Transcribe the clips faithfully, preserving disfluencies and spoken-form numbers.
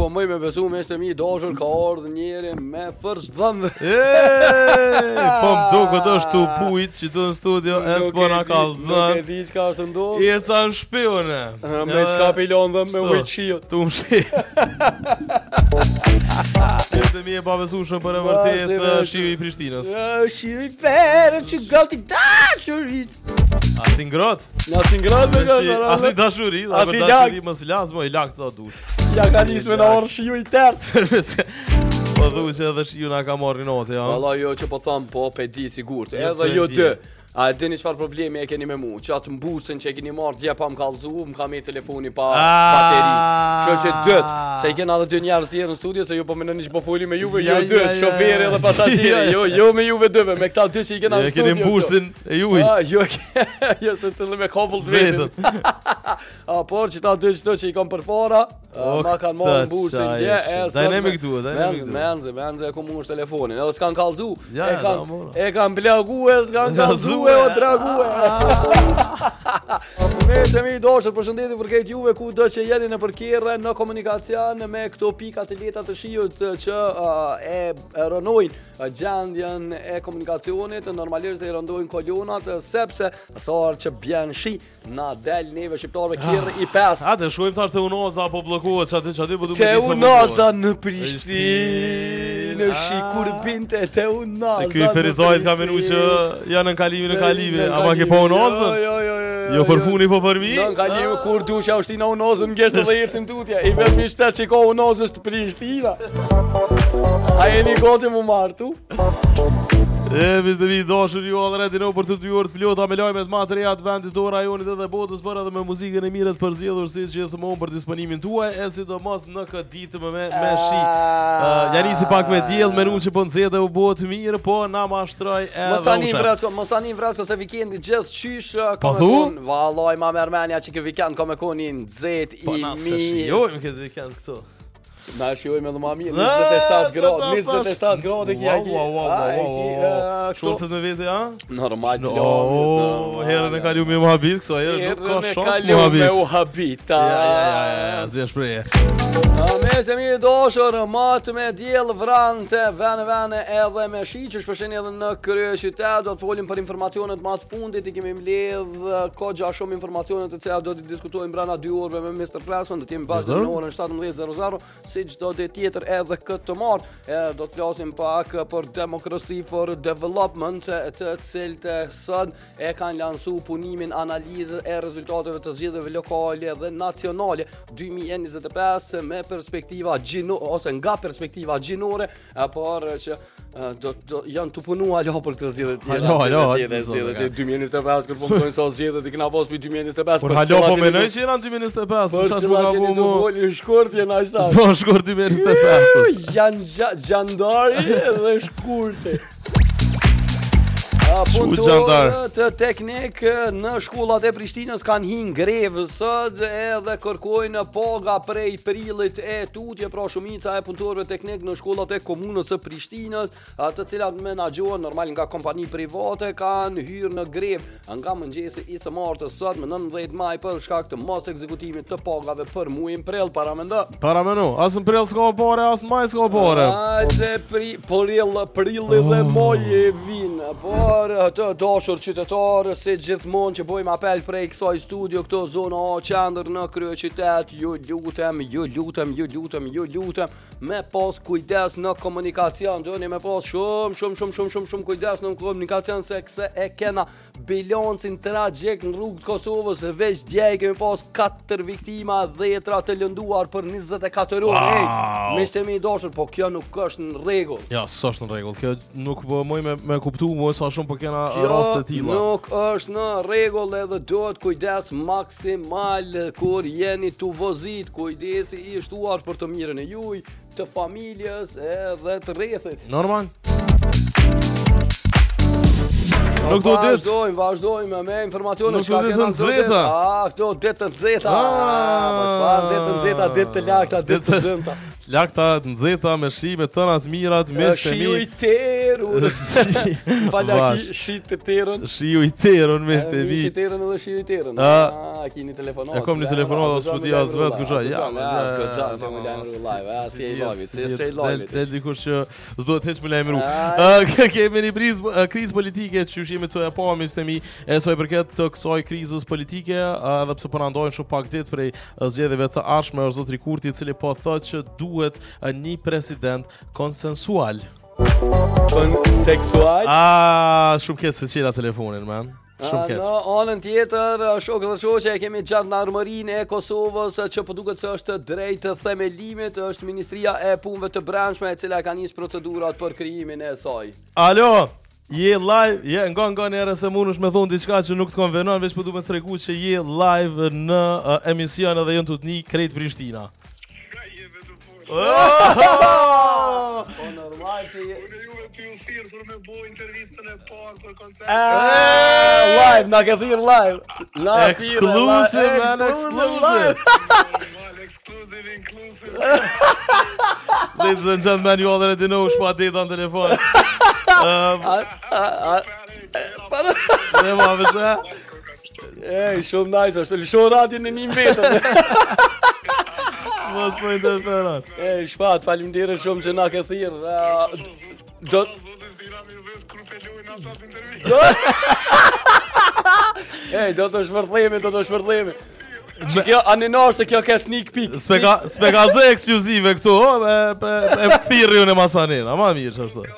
po më me besu me ishte mi dashur ka ardhur njëri me fërsh dhëmbë. Po më duket është tu pujt që tu në studio e s'po na kallzon. Nuk e di çka është ndodhur. Je sa në shpione. Me çka pilon dhe me ujë qiell. Tu më shi. Këtë mi e pabesueshme për e vërtet shiu i Prishtinës. Shiu i verë që gati dashurisë. Asi ngrot. Asi ngrot me gjë. Asi dashuri, asi dashuri mos flas, mo i lakt sa dush. Ja ka nisme në orë shiu i tertë. Po thuaj se edhe shiu na ka marrë notë, ja. Valla jo që po them, po pe di sigurt. Edhe jo dë. A e dini çfarë problemi e keni me mua? Që atë mbusën që e keni marrë dje pa më kallzu, më ka me telefoni pa bateri. Kjo është dët. Se i kena edhe dy njerëz tjerë në studio, se ju po mendoni që po foli me juve, jo dy, shoferi edhe pasagjerë. Jo, jo me juve dyve, me këta dy që i kena në studio. E keni mbusën e juaj. Ah, jo. Jo se cili me kopull të vetë. Ah, por që ta dy çdo që i kam përpara, ma kanë marrë mbusën dje, e dynamic duhet, dynamic duhet. Menze, menze ku mund telefonin. Edhe s'kan kallzu. E kanë e kanë blaguar, s'kan kallzu. E o drague. Me të mi dashur, përshëndetje për këtë juve ku do që jeni në përkirë në komunikacion me këto pika të lehta të shiut që uh, e rënojnë gjendjen e komunikacionit, normalisht e rëndojnë kolonat sepse sa që bjen shi na del neve shqiptarëve kirë i pesë. A të shohim tash te Unoza apo bllokohet çati çati po duhet të disë. Te Unoza në Prishtinë, në shi kur binte te Unoza. Se ky Ferizajt ka menuar që janë në kalimin e Kalive, ama ke pa Unozën? Jo, jo, jo. Jo për funi po për mi? Në Kalive kur dusha ushtina Unozën ngeshtë dhe ecim tutje. I vetëm shtet që ka Unozës të Prishtina. A jeni gati mu martu? E, biz dhe vi dashur ju edhe retino për të dy orë të plota me lajmet ma të reja të vendit të rajonit edhe botës për edhe me muzikën e mirët për zjedhur si që gjithmonë për disponimin tuaj e sidomos në këtë ditë me, me shi uh, janë si pak me djel menu që po nëzete u botë mirë po na ma shtroj edhe mos tani vresko, mos tani vresko se vikendi gjithë qysh pa thu? Valoj ma mërmenja që kë vikend ka me koni në zet i mi po na se shijojmë këtë vikend këto. Na shijojmë edhe ma mirë, njëzet e shtatë gradë, njëzet e shtatë gradë kja ki. Wow, wow, wow, wow, shorset me vete, ha? Normal të lomës. Herën e kalu me u habit, këso herën nuk ka shans mu habit. Herën e kalu me u habit, ja, ja, ja, ja, zvesh preje. Me se mi doshër, matë me djelë vrante, vene vene edhe me shi, që shpeshen edhe në krye qytet, do të folim për informacionet matë fundit, i kemi mledhë kogja shumë informacionet të cilat do të diskutojmë brana dy orëve me mister Fleson, do t'jemi bazë në orën shtatëmbëdhjetë e zero zero, si çdo ditë tjetër edhe këtë të marrë, e do të flasim pak për Democracy for Development, të cilët sot e kanë lansu punimin analizë e rezultateve të zgjedhjeve lokale dhe nacionale dy mijë e njëzet e pesë me perspektiva gjinore ose nga perspektiva gjinore, por që do do janë të punuar alo për këtë zgjedhje të tjera. Alo, alo, zgjedhjet e dy mijë e njëzet e pesë kur po thonë se zgjedhjet i kena pas për dy mijë e njëzet e pesë. Por alo po mendoj që janë dy mijë e njëzet e pesë, çfarë po ka bëu më? Shkurt janë ajsa. Shkurt dy mijë e njëzet e pesë. Janë gjandari dhe shkurti. Punëtorë të teknik në shkollat e Prishtinës kanë hinë grevë sot edhe kërkojnë paga prej prillit e tutje, pra shumica e punëtorëve teknik në shkollat e komunës së Prishtinës, të cilat menaxhohen normal nga kompani private, kanë hyrë në grevë nga mëngjesi i së martës sot më nëntëdhjetë maj për shkak të mos ekzekutimit të pagave për muajin prill. Para mendo. Para mendo. As në prill s'ka parë, as në maj s'ka parë. Ajse pri prill prilli dhe maji vin. Po të dashur qytetarë, si gjithmonë që bojmë apel prej kësaj studio këto zona A qendër në krye qytet, ju lutem, ju lutem, ju lutem, ju lutem me pas kujdes në komunikacion, doni me pas shumë, shumë, shumë, shumë, shumë, shumë kujdes në komunikacion se këse e kena bilancin tragjik në rrugë të Kosovës, veç dje kemi pas katër viktima, dhjetra të lënduar për njëzet e katër orë. Wow. Hey, miqtë mi dashur, po kjo nuk është në rregull. Ja, s'është në rregull. Kjo nuk po moj me me kuptu, moj sa shumë po kena kjo raste të tilla. Nuk është në rregull edhe duhet kujdes maksimal kur jeni tu vozit, kujdesi i shtuar për të mirën e juaj, të familjes edhe të rrethit. Normal. Nuk do ditë. Vazhdojmë, vazhdojmë me informacione që kena të nxehta. Ah, këto ditë të nxehta. Ah, po çfarë ditë të nxehta, ditë të lagta, ditë të zëmta. Lagta të nxehta me shi me tëna të mira të mëshë mi. Shiu i teru, unë. Falja ki shit të terën. Shiu I terën me ste vi. Shi terën edhe shiu I terën. Ah, keni telefonat. E kom një telefonat as po di as vet kush ai. Ja, s'ka më lajmëru live, as si ai live, si është ai live. Del dikush që s'do të heq me lajmëru. Kemi një krizë politike që jemi të e pa mistemi e soi përket të kësaj krizës politike, edhe pse po na ndojnë shumë pak ditë prej zgjedhjeve të ardhshme, është zotri Kurti I cili po thotë që duhet një president konsensual. Konseksual? Ah, shumë keq se qela telefonin, man. Shumë keq. Në anën tjetër, shokë dhe shoqe, kemi Gjandarmërinë e Kosovës që po duket se është drejt themelimit, është Ministria e Punëve të Brendshme e cila ka nisë procedurat për krijimin e saj. Alo. Je live, je nga nga njerë se mund është me thonë diçka që nuk të konvenon, veç për du me të regu që je live në uh, emision edhe jënë të të një Krejt Prishtina. Nga je vetë poshtë. Po normal që je... Unë juve të ju thirë për me bo intervistën e parë për koncert. Live, na ke thirë live. Exclusive, man, exclusive. Normal, exclusive, inclusive. Ladies and gentlemen, ju already di know shpa data në telefon. Ne ma vëshë. Ej, shumë nice është, lësho radion në një vetëm. Mos po interferat. Ej, shpat, faleminderit shumë që na ke thirë. Do Zotë thira mi vetë kur pelojnë asat intervjit. Ej, do të shpërthemi, do të shpërthemi. Që kjo anenar se kjo ka sneak peek. S'pe ka zë ekskluzive këtu, e, e, e thirë ju në masanina, ma mirë që është.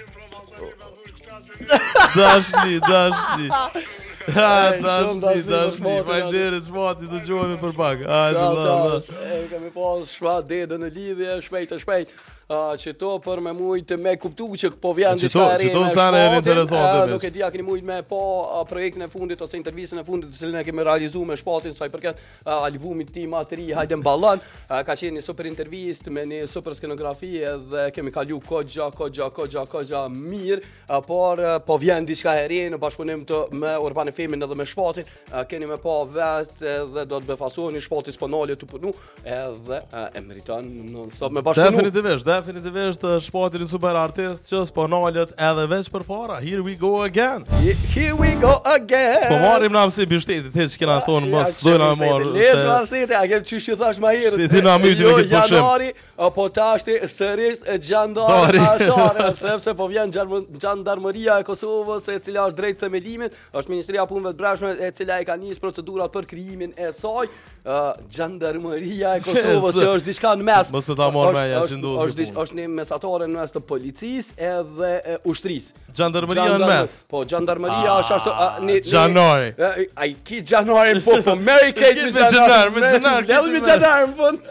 Dashni, dashni. Ha, dashni, dashni. Faleminderit shpati, të gjojmë për pak. Ciao, ciao. E kemi pas shpat dedën në lidhje, shpejt e shpejt. Uh, që to për me mujt me kuptu që po vjen diçka e re në shpatin, nuk e di a keni mujt me po uh, projektin e fundit ose intervistën e fundit të cilën e kemi realizuar me shpatin sa I përket uh, albumit tim të ri Hajde mballon, uh, ka qenë një super intervistë me një super skenografi edhe kemi kalu kogja, kogja, kogja, kogja mirë, uh, por uh, po vjen diçka e re në bashkëpunim të me Urban Femin edhe me shpatin, uh, keni me po vet edhe do të befasoni shpati spanale të punu edhe uh, e meriton non-stop me bashkëpunu. Definitivisht, definitivisht shpatin I super artist që sponalët edhe veç për para. Here we go again. Here we go again. S'po marim na mësi bishtetit, heq kena thonë mos zojna marë. Lesh varsite, a ke çysh ju thash më herët. Si ti na myti me këtë pushim. Janari, po tashti sërish gjandar atare, sepse po vjen Gjandarmëria e Kosovës e cila është drejt themelimit, është Ministria e Punëve të Brendshme e cila e ka nisë procedurat për krijimin e saj. Gjandarmëria e Kosovës që është diçka në mes. Mos më ta marr me ja si ndodh. Është është një mesatare në mes të policisë edhe e ushtrisë. Gjandarmëria në mes. Po, Gjandarmëria është ashtu ne Gjanari. Ai ki Gjanari po po Mary Kate me Gjanar, me Gjanar. Lëll me Gjanar në fund.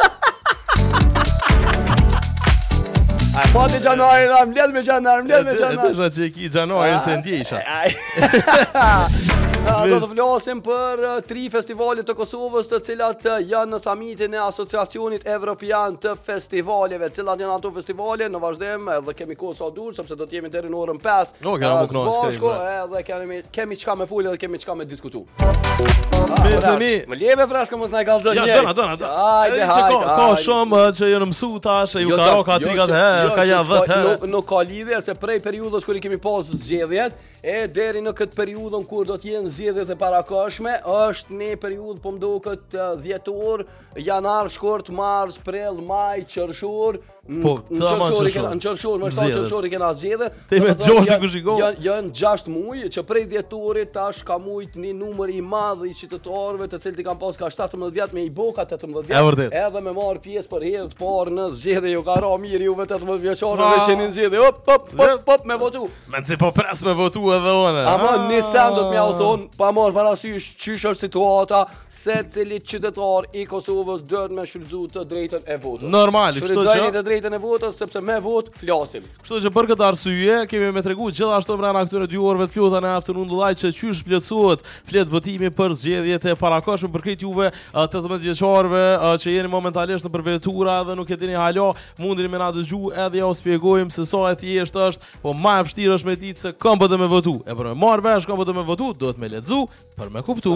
Ai po te Gjanari, lëll me Gjanar, lëll me Gjanar. Edhe që ki Gjanari se ndjesha. Do të flasim për uh, tri festivale të Kosovës të cilat uh, janë në samitin e Asociacionit Evropian të Festivaleve. Cilat janë ato festivale në vazhdim edhe kemi kohë sa dur sepse do të jemi deri në orën pesë. No, kena më kënaqur. Edhe kemi kemi çka me fol edhe kemi çka me diskutu. Besemi. Më leve freska mos na kallzon një. Ja, dona, dona, dona. Hajde, hajde. Ka shumë që janë mësuar tash, ju ka ka trigat, ka ja dhët. Nuk ka lidhje se prej periudhës kur I kemi pas zgjedhjet e deri në këtë periudhën kur do të jenë zgjedhjet e parakoshme, është një periudhë po mduket dhjetor, janar, shkurt, mars, prill, maj, qershor. Po, në qershor i kena, në qershor, më shtatë qershor I kena zgjedhje. Te me gjashtë ku shikoj. Janë janë gjashtë muaj që prej dhjetorit tash ka mujt një numër I madh I qytetarëve të cilët I kanë pas ka shtatëmbëdhjetë vjet me I boka tetëmbëdhjetë vjet. Edhe me marr pjesë për herë të parë në zgjedhje ju ka ra mirë juve tetëmbëdhjetë vjeçarë dhe qenë në zgjedhje. Hop hop hop hop me votu. Men se po pres me votu edhe unë. Ama në sen do të më u thon pa marr parasysh çish është situata se cili qytetar I Kosovës duhet me shfrytëzu të drejtën e votës. Normal, kështu që të drejtën e votës sepse me vot flasim. Kështu që për këtë arsye kemi me tregu gjithashtu brenda këtyre dy orëve të plota në afternoon live që qysh plotësohet flet votimi për zgjedhjet e parakoshme për këtë juve tetëmbëdhjetë vjeçarëve që jeni momentalisht në përvetura dhe nuk e dini hala, mundeni me na dëgju edhe ja u shpjegojmë se sa e thjeshtë është, po më e vështirë është me ditë se kam bëtë me votu. E për me marr vesh kam bëtë me votu, duhet me lexu për me kuptu.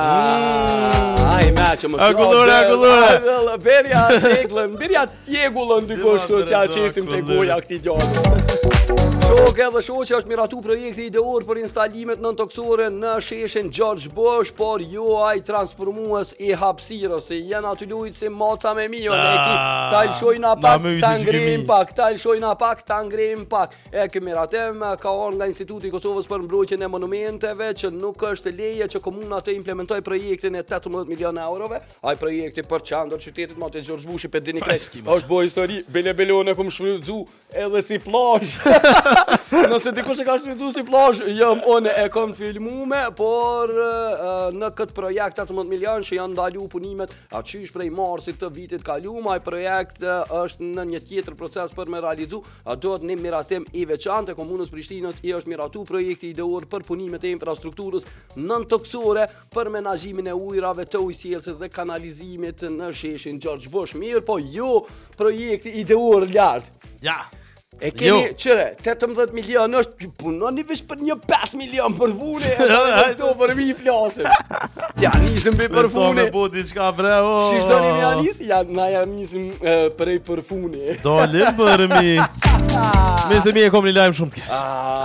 Ai më që mos. Akullore, akullore. Berja teglën, berja tjegullën dikush këtu t'ja qesim te goja këtij gjallë. Shok edhe shoqja është miratu projekti ideor për instalimet nën toksore në sheshin George Bush, por jo ai transformues i hapësirës. Janë aty lujt si moca me mio, e ki ta lëshojna pak, ta ngrim pak, ta lëshojna pak, ta ngrim pak. E ky miratem ka orë nga Instituti i Kosovës për mbrojtjen e monumenteve që nuk është leje që komuna të implementoj projektin e tetëmbëdhjetë milionë eurove. Ai projekti për qendër qytetit më të George Bushi pe dini krejt. Është bo histori, bele belone kum shfrytzu edhe si plazh. Nëse dikush e ka shfrytzuar si plazh, jam unë e kam filmuar, por uh, në këtë projekt tetëmbëdhjetë milionë që janë ndaluar punimet atysh prej marsit të vitit kaluar, ai projekt uh, është në një tjetër proces për me realizu, uh, do të një miratim i veçantë e komunës Prishtinës i është miratu projekti ideor për punimet e infrastrukturës nën toksore për menaxhimin e ujrave të ujësielësit dhe kanalizimit në sheshin George Bush. Mirë, po jo projekti ideor lart. Ja. E keni qëre, tetëmbëdhjetë milionë është punoni veç për një pesë milionë për vune, e do për mi flasim. Ja nisim për për fune. Me po diçka bre, o. Shishtoni mi anisi? Ja, na ja nisim prej për fune. Dolim për mi. Me se mi e kom një lajmë shumë të keq.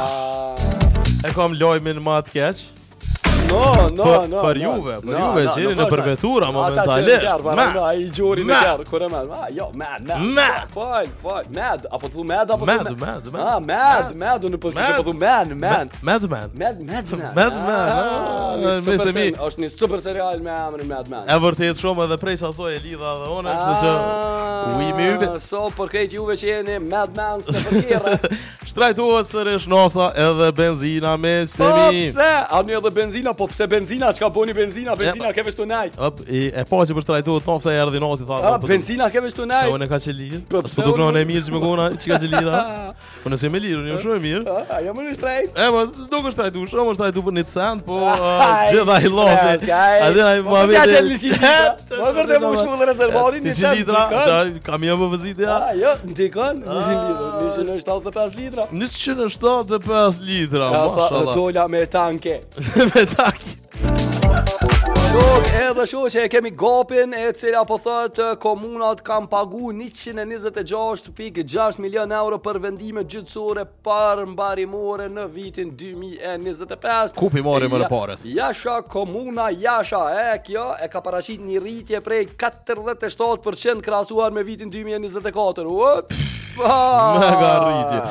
E kom lajmin ma të keq. No, no, no. Për juve, për juve qeni në përvetura momentalisht. Ma, ai gjori në kërë, kur e med. Ah, jo, med, med. Med. Fal, fal, med. Apo thu med apo med, med, med. Ah, med, med, unë po kisha po thu med, med. Med, med. Med, med, med. Med, med. Super sen, është një super serial me emrin Med, med. E vërtet shumë edhe prej sasoj e lidha dhe one, kështu që ui me juve. So për krejt juve që jeni Mad Men së përkjerë. Shtrajtohet sërish nafta edhe benzina me stemi. Po pse? A një edhe benzina, po pse benzina, çka boni benzina, benzina ke veç të najt. Op, e, e pa që për shtrajtohet nafta e erdhi nati tha. Ah, benzina ke veç të najt. Se unë ka që lirë. Po të duknon e mirë që më gona, që ka që lirë. Po nëse me lirë, unë jam shumë e mirë. Ah, jam në shtrejt. E, po, nuk është shtrajtu, shumë është shtrajtu për një cent, po gjitha i lofi. A dhe na i ma vete. Po një litra. Po vërte më shkullë rezervorin një cent. litra, që kam jam për vëzit ja. Ah, jo, ndikon, njëzin litra, njëzin e shtatëdhjetë e pesë litra. njëzin e shtatëdhjetë e pesë litra, mashallah. Dola me tanke. Me tanke. Shok, edhe shok që e kemi gopin e cila po thot komunat kam pagu njëqind e njëzet e gjashtë pikë gjashtë milion euro për vendime gjyqësore për mbarimore në vitin dy mijë e njëzet e pesë. Ku pi mori më në pares? Jasha komuna Jasha, e kjo e ka parashit një rritje prej katërdhjetë e shtatë përqind krahasuar me vitin dy mijë e njëzet e katër. Up! Mega rritje.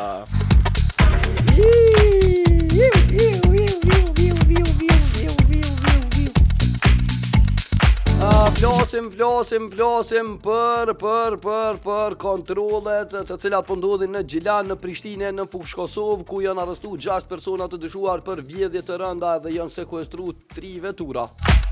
Flasim, flasim, flasim për, për, për, për kontrollet të cilat po ndodhin në Gjilan, në Prishtinë, në Fushë Kosovë, ku janë arrestu gjashtë persona të dyshuar për vjedhje të rënda dhe janë sekuestru tri vetura.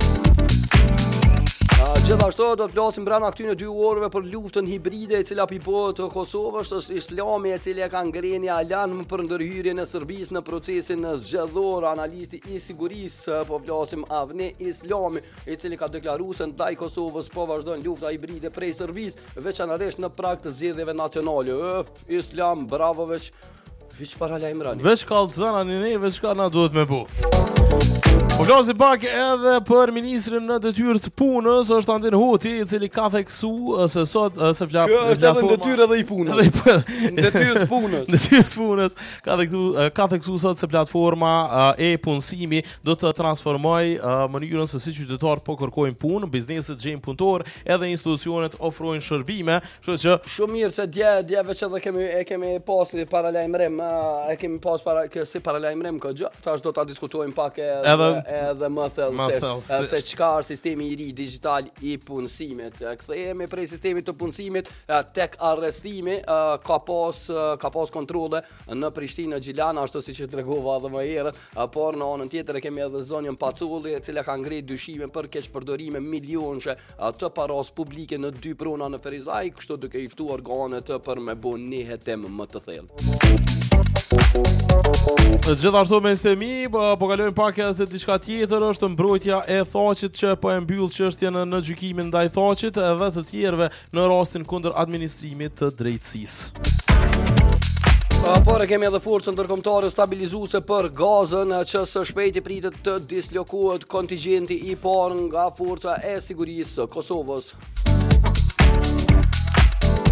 Uh, gjithashtu do të flasim brenda këtyre dy orëve për luftën hibride e cila pipohet të Kosovës, është Islami e cili e ka ngrënë alarm për ndërhyrjen e Serbisë në procesin zgjedhor. Analisti i sigurisë, po flasim Avni Islami, i cili ka deklaruar se ndaj Kosovës po vazhdon lufta hibride prej Serbisë, veçanërisht në prag të zgjedhjeve nacionale. Uh, Islam, bravo veç. Veç para lajmërani. Veç kallëzana një ne, veç ka na duhet me bu. Po flasim pak edhe për ministrin në detyrë të punës, është Andin Hoti, i cili ka theksu se sot se flap Kjo është edhe në detyrë edhe i punës. Në detyrë të punës. Në detyrë të punës ka theksu ka theksu sot se platforma e punësimi do të transformoj mënyrën se si qytetarët po kërkojnë punë, bizneset gjejnë punëtor, edhe institucionet ofrojnë shërbime, kështu që shumë mirë se dje dje veç edhe kemi e kemi pas paralajmërim, e kemi pas para si paralajmërim këgjë. Tash do ta diskutojmë pak edhe edhe më thellësisht se, se çka është sistemi i ri digital i punësimit. Kthehemi prej sistemit të punësimit tek arrestimi, ka pas ka pas kontrolle në Prishtinë, në Gjilan, ashtu siç e tregova edhe më herët, por në anën tjetër e kemi edhe zonjën Paculli, e cila ka ngritur dyshime për keqpërdorime milionëshe të paras publike në dy prona në Ferizaj, kështu duke i ftuar organet për me bën një hetim më të thellë. Gjithashtu me stemi, po kalojmë pak edhe diçka tjetër, është mbrojtja e Thaqit që po e mbyll çështjen në, në gjykimin ndaj Thaqit edhe të tjerëve në rastin kundër administrimit të drejtësisë. Por e kemi edhe forcën ndërkombëtare stabilizuese për gazën që së shpejti pritet të dislokohet kontingjenti i parë nga forca e sigurisë së Kosovës.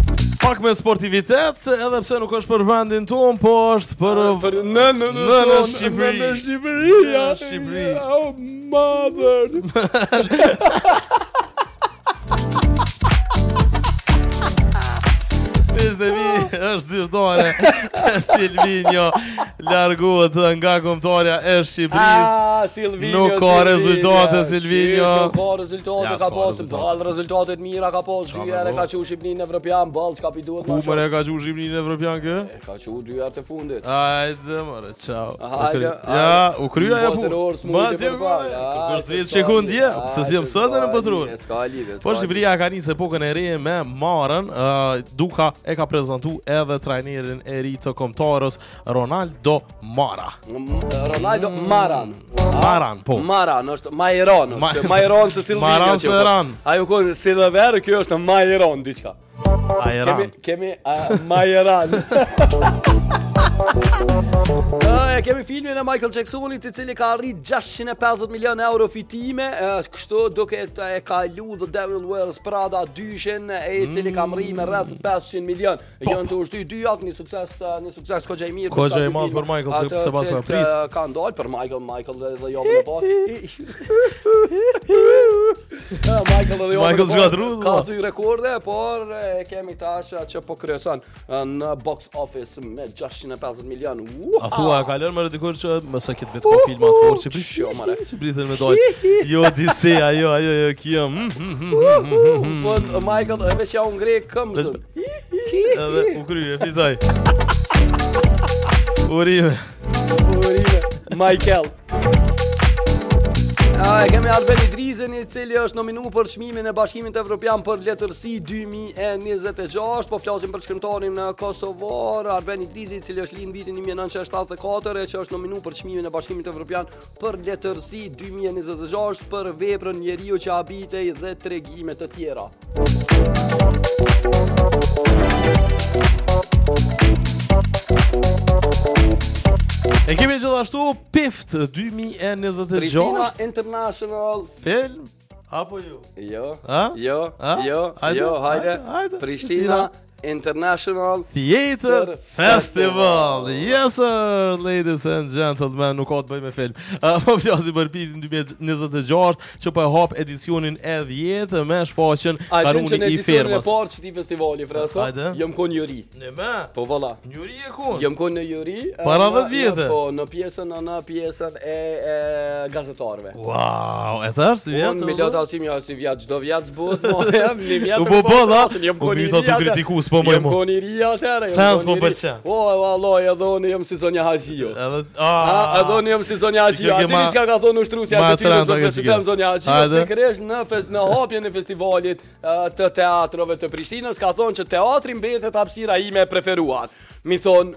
pak me sportivitet, edhe pse nuk është për vendin ton, po është për për në në në në Shqipëri. Në Shqipëri. Në Shqipëri. Oh mother. Bizde mi është zyrtare Silvinjo largohet nga kombëtarja e Shqipërisë. Ah, Silvinjo. Nuk ka rezultate Silvinjo. Nuk ka rezultate, ka pas ball rezultate të mira ka pas. Dy herë ka qenë Shqipërinë Evropian, ball çka pi duhet më shumë. Ku më ka qenë Shqipërinë Evropian kë? Ka qenë dy herë të fundit. Hajde more, ciao. Hajde. Ja, u krya ajo punë. Ma ti kur tridhjetë sekondë, pse si jam sot në botror. Po Shqipëria ka nisë epokën e re me marrën, duka e ka prezantuar edhe trajnerin e ri të kombëtarës Ronaldo Mara. Ronaldo Maran. Maran, po. Maran është Majron, është Majron se Silvinjo. Maran se Ran. Ajo kon Silver, kjo është Majron diçka. Ajran. Kemi kemi Majran. E kemi filmin e Michael Jacksonit i cili ka arrit gjashtëqind e pesëdhjetë milion euro fitime, kështu duke e kalu The Devil Wears Prada dyshin e i cili ka mri me rreth pesëqind milion. Janë të ushty dy jatë një sukses, një sukses kogja i mirë. Kogja i madh për Michael se pas ka prit. Ka ndalë për Michael, Michael dhe javën e parë. Michael dhe javën e parë. Ka sy rekorde, por e kemi tash që po kryeson në box office me gjashtëqind e pesëdhjetë milion. A thua ka lënë më dikush që mëse këtë vetë ka filma të fortë Shqipëri? Jo, mare. Shqipëri me doj. Jo Odisea, jo, ajo, jo, kjo. Po Michael e veç ja u ngre këmbën. Edhe u krye, fitoj. Urime. Urime. Michael. Ah, e kemi Arben Idrizin i cili është nominuar për çmimin e Bashkimit Evropian për letërsi dy mijë e njëzet e gjashtë, po flasim për shkrimtarin në Kosovar, Arben Idrizi i cili është lind vitin një mijë e nëntëqind e shtatëdhjetë e katër e që është nominuar për çmimin e Bashkimit Evropian për letërsi dy mijë e njëzet e gjashtë për veprën Njeriu që habitej dhe tregime të tjera. E kemi gjithashtu Pift dy mijë e njëzet e gjashtë. Pristina International Film apo jo? Jo. Ha? Jo. Ha? Jo. Hajde, Jo, hajde. hajde, hajde. Pristina International Theater Festival. Yes sir, ladies and gentlemen, nuk ka të bëj me film. Uh, po flasim për Piftin dy mijë e njëzet e gjashtë që po e hap edicionin e dhjetë me shfaqjen kanuni i firmës. A parë çti festivali fresko? Jam kon Juri. Ne më. Po valla. Juri e kon. Jam kon në Juri. Para dhjetë vjetë. Po në pjesën në pjesën e, e gazetarëve. Wow, e thash si vjet? Unë me lot asim ja si vjet çdo vjet zbut, mo jam në vjet. U po bolla. Jam kon i kritiku po më. Jam kon i ri atëherë. Sans më pëlqen. Po vallahi edhe unë jam si zonja Haxhiu. Edhe ah, edhe unë jam si zonja Haxhiu. Atë çka ka thonë ushtrusja aty ty në president zonja Haxhiu. Te kresh në në hapjen e festivalit të teatrove të Prishtinës ka thonë që teatri mbetet hapësira ime e preferuar. Mi thon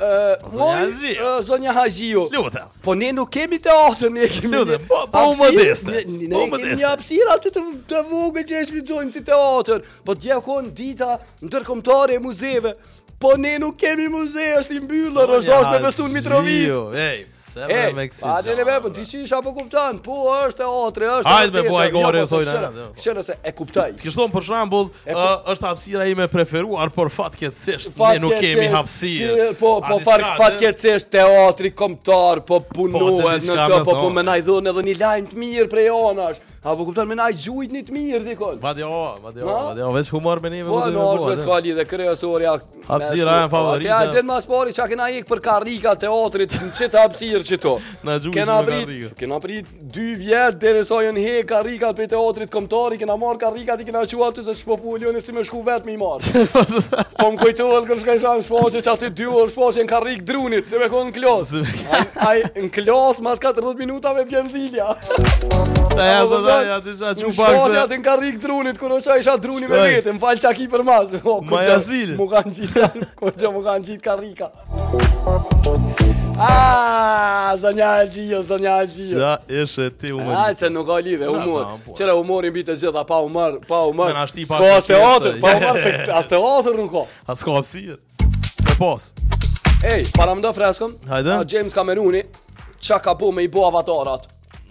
Zonja Haxhiu. Po ne nuk kemi teatr, ne kemi. Po po modeste. Ne kemi një hapësirë aty të, të vogël që e shfrytëzojmë si teatr. Po dje kon dita ndërkombëtare e muzeve. Po ne nuk kemi muze, është i mbyllur, është dashur me Vestun Mitrovic. Ej, se më me kësi. A dhe ne me, po ti si isha po kupton, po është teatri, është. Hajde me po ai gore thonë. Kështu se e kuptoj. Ti thon për shembull, është hapësira ime e preferuar, por fatkeqësisht ne nuk kemi hapësirë. Po, po fatkeqësisht teatri kombëtar po punohet në to, po po më nai dhon edhe një lajm të mirë prej anash. A po kupton me nai gjujt një të mirë dikon. Vadjo, vadjo, vadjo, veç humor me ne me. Po, no, është me skali dhe kryesorja. Hapësira e favorite. Ja, den mas pari çka kena ik për karrika teatrit në çet hapësirë çto. Na gjujt me karrika. Kena prit dy vjet deri sa janë he karrikat për teatrit kombëtar, kena marr karrikat i kena quat se ç'po fulion si më shku vet më i marr. Po më kujtohet kur shkoj sa shfaqje çati dy orë shfaqje në karrik drunit, se me kon në klas. Ai në klas mas katërdhjetë minutave vjen zilja. Ja, ja, disa çu bakse. Shfaqje atë në karrik drunit kur osha isha druni me vete, më fal çaki për mas. Majazil. Mu kanë gjithë, kur që mu kanë gjithë karrika. Ah, zonja Haxhiu, zonja Haxhiu. Ja, ishe ti humor. Ah, se nuk ka lidhje humor. Çera humori mbi të gjitha pa humor, pa humor. Ska teatr, pa humor, as teatr nuk ka. As ka hapësirë. Me pas. Ej, para më do freskëm. Hajde. James Cameroni çka ka bu me i bo avatarat.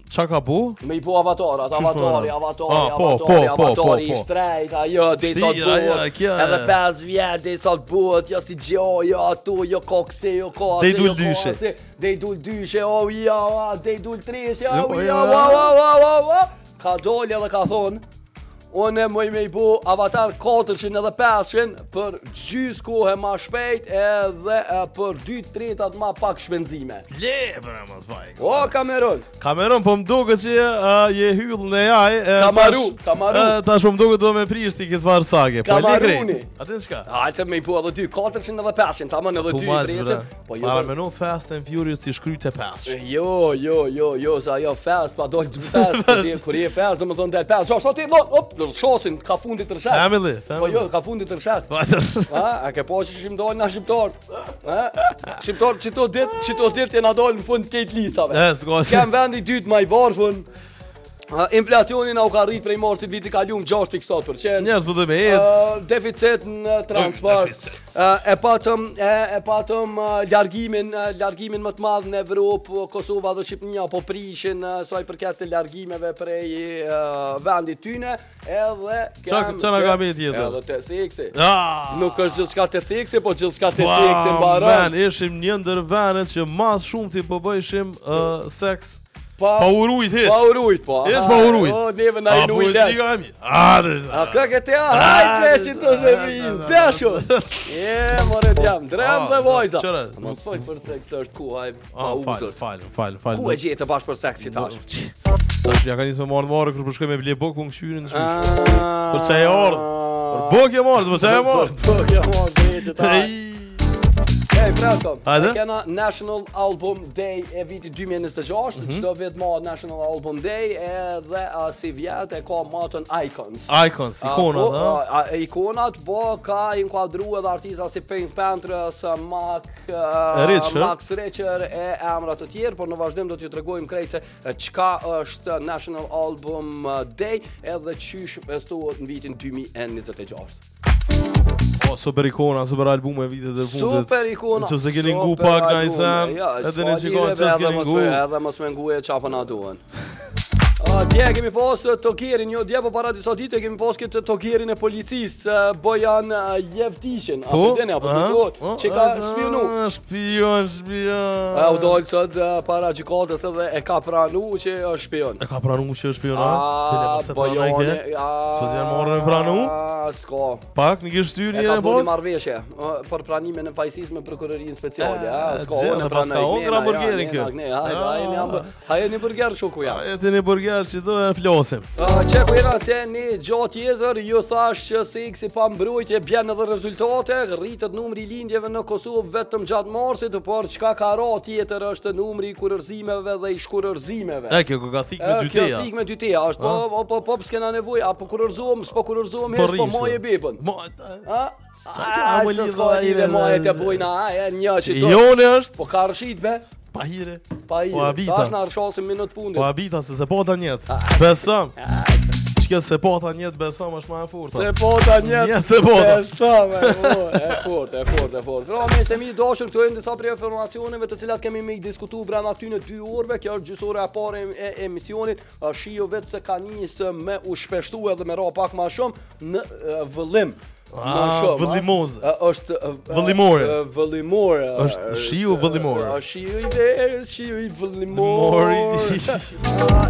Qa ka bu? Me i po avatarat, Qysh avatari, po, avatari, ah, po, avatari, po, po, avatari, po, po. i shtrejt, ajo, dhe sa Vështirë, ajo, t'bot, kjo e- edhe pesë vjet, dhe sa t'bot, jo si gjo, jo ato, jo kokse, jo kase, Dhe i dul jo dyshe. kase, dhe i dul dyshe, o, ja, dhe i dul treshe, Jo, o, jo, ja, wa, wa, wa, wa, wa, ka dole edhe ka thonë, unë mëj me i bu avatar katërqind edhe pesëqind për gjys kohë ma shpejt edhe e, për dy tretat ma pak shpenzime. Le, për e mos bajk. O, Kamerun, Kameron, po më duke që uh, je hyll në jaj. e, Kamaru, tash- Kamaru. e, Tash po më duke do me prish ti këtë farë sage. Po, le Kamaruni. krejt. Atë në shka? Hajtë me i po edhe dy, katërqind edhe pesëqind, tamam edhe Too dy i much, tresin. bre. Po jo, Para bre- menon Fast and Furious ti shkryt e pesë. jo, jo, jo, jo, sa ajo fast, pa dojtë fast, kur je- kur je fast, do më thonë del pesë, qa, sa ti, no, op, shosin, ka fundit të rëshet. Family, Po family. jo, ka fundit të rëshet. Po, atë- Ha, a ke po që shim dojnë na shqiptar? Ha? Shqiptar, që to dit, që to dit e na dojnë në fund kejt listave. E, s'ka si. Kem vendi dytë ma i varfën, ha, inflacioni na u ka rrit prej marsit viti kalum gjashtë pikë sot përqind. Njerëz po dhe me ec. Uh, deficit në transport. Uh, e patëm e, e patëm uh, largimin uh, largimin më të madh në Evropë, Kosova dhe Shqipënia po prishin uh, sa i përket të largimeve prej uh, vendit tyne, edhe Qa- qa na ka me tjetër? Edhe të seksi. Ah! Nuk është gjithçka të seksi, po gjithçka të Wow, seksi mbaron. man, ishim një ndër venet që mas shumë ti po bëjshim uh, seks Pa pa urujt hiç. pa urujt po. Hiç Aha, pa urujt. O, neve na i A po nuj si let. ka mi? A, dhe... A ka këtë ja, hajde që të se vinë, desho. Je, more t'jam, drem dhe vajza. Qëre? Mos fol për seks është ku, haj, pa Ah, fal, uzës. fal, fal, fal. Ku e gjetë bash për seks që tash? Tash ja ka nisë me marrë marrë kërë përshkoj me ble bok po më këshyrin në qysh. Për Për çaj e ardh? Për bok e marrë, për çaj e marrë. Për bok e marrë, drejtë që tash. Ej. Ej, Fresko, Hajde. e kena National Album Day e vitit dy mijë e njëzet e gjashtë, çdo vit ma National Album Day edhe a, si vjet e ka matën Icons. Icons, ikonat, A, po, ha? a, a, ikonat, po ka inkuadru edhe artista si Pink Panthers, Mac, uh, Richer. Max Richer e emrat të tjerë, por në vazhdim do t'ju tregojmë krejt se e, çka është National Album uh, Day edhe çysh festohet në vitin dy mijë e njëzet e gjashtë. O, super ikona, super albume vitet e fundit. Super ikona. Në që se keni ngu super pak në albume, isen, ja, edhe në s'ka që konë lidhje, që edhe s'keni mos ngu. me- Edhe mos me ngu e qapa na duhen. Uh, dje kemi pas uh, tokerin, jo dje po para disa dite kemi pas këtë tokerin e policisë, uh, Bojan uh, Jevtishin, a Po? përdeni, apo aha, përdojt, po, që ka a, shpionu. Shpion, shpion. E u dolë sot uh, para gjykatës edhe e ka pranu që është shpion. E ka pranu që është shpion, A, ha? Bojani, a... S'po t'janë marrë me pranu? A, s'ka. Pak, në kishë styr E një ka e bëni pos? marrëveshje uh, për pranimin e pajisisë me prokurorinë speciale. E, A, s'ka gjë, unë dhe e pas pranoj. ka unë Nena, hamburgerin ja, kjo. nena, ne, hajde, Ah. hajde, hajde, hajde një burger shoku jam. E të një burger që do e flosim. Uh, që ku jena te një gjatë tjetër, ju thash që seksi pa mbrojtje bjen edhe rezultate, rritet numri i lindjeve në Kosovë vetëm gjatë marsit, por çka ka ra tjetër është numri i kurërzimeve dhe i shkurërzimeve. E, kjo ka thik me E, dy Kjo teja. thik me dy teja, është po, po, po, po, s'kena nevojë, apo kurorzohem, s'po kurorzohem, Po hesh, po rrisë. moje bepën. Mo, Ha? Qa A, më që lidh, s'ka valla, lidhe ide, moje të dhe- bujna, a, e një që që to. jone është, Po ka rëshit be, pa hire, pa i, Po habita. tash na rëshasim minut fundit. po habita se se pota njet. Besëm, qëke se pota njet besëm është ma e furta. Se pota njët, Njet se pota. e sa me, po, e fort, e fort, e fort. Pra, me se mi dashur, këtu e në disa prej informacioneve të cilat kemi me i diskutu brenda ty në dy orëve, kjo është gjysore e pare e emisionit, shio vetë se ka njësë me u shpeshtu edhe me ra pak ma shumë në e, vëllim. Ah, vëllimoze. Është e, Vëllimore. e, Vëllimore. Është shiu vëllimore. Është shiu i verës, shiu i vëllimore. Mori.